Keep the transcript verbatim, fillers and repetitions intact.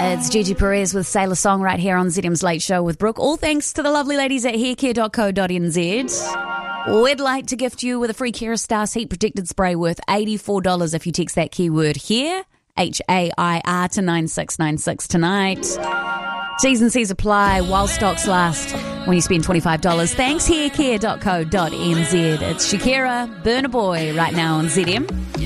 It's Gigi Perez with Sailor Song right here on Z M's Late Show with Brooke. All thanks to the lovely ladies at haircare dot co dot n z. We'd like to gift you with a free Kerastase heat protected spray worth eighty-four dollars if you text that keyword HAIR, H A I R, to nine six nine six tonight. T's and C's apply while stocks last when you spend twenty-five dollars. Thanks, haircare dot co dot n z. It's Shakira, Burna Boy, right now on Z M.